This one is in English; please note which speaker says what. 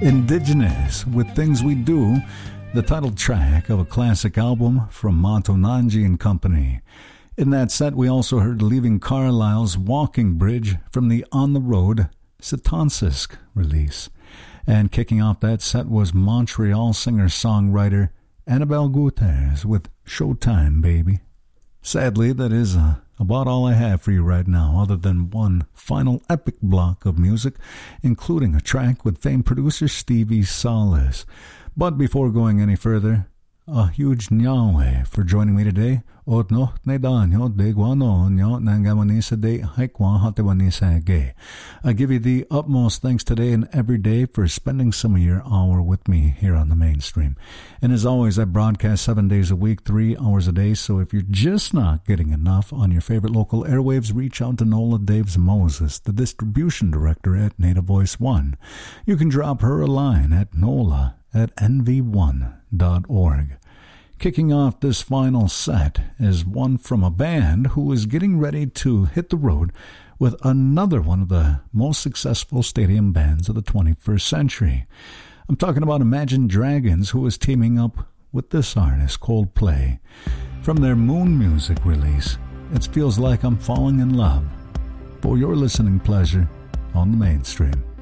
Speaker 1: Indigenous with Things We Do, the title track of a classic album from Mato Nanji and Company. In that set, we also heard Leaving Carlisle's Walking Bridge from the On the Road Sitansisk release. And kicking off that set was Montreal singer-songwriter Annabelle Guterres with Showtime, Baby. Sadly, that is about all I have for you right now, other than one final epic block of music, including a track with famed producer Stevie Salas. But before going any further, a huge nyawe for joining me today. I give you the utmost thanks today and every day for spending some of your hour with me here on the Mainstream. And as always, I broadcast 7 days a week, 3 hours a day. So if you're just not getting enough on your favorite local airwaves, reach out to Nola Daves Moses, the distribution director at Native Voice One. You can drop her a line at nola@nv1.org. Kicking off this final set is one from a band who is getting ready to hit the road with another one of the most successful stadium bands of the 21st century. I'm talking about Imagine Dragons, who is teaming up with this artist, Coldplay. From their Moon Music release, it feels like I'm falling in love. For your listening pleasure on the Mainstream.